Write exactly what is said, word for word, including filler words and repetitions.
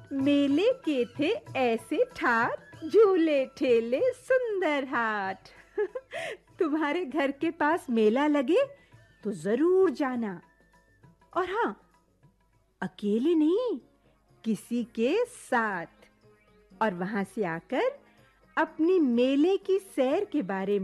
मेले के थे ऐसे ठाट, झूले ठेले सुंदर हाट। तुम्हारे घर के पास मेला लगे तो जरूर जाना। और हाँ, अकेले नहीं, किसी के साथ। और वहां से आकर अपनी मेले की सैर के बारे में